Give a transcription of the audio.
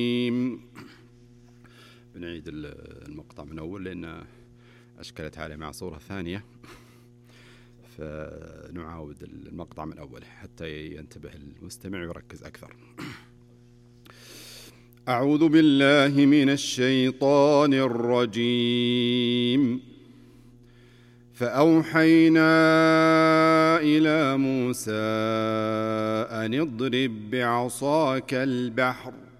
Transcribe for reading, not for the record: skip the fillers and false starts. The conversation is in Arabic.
بنعيد المقطع من أول لأن أشكلت عليه مع صورة ثانية، فنعاود المقطع من أول حتى ينتبه المستمع ويركز أكثر. أعوذ بالله من الشيطان الرجيم. فأوحينا إلى موسى أن اضرب بعصاك البحر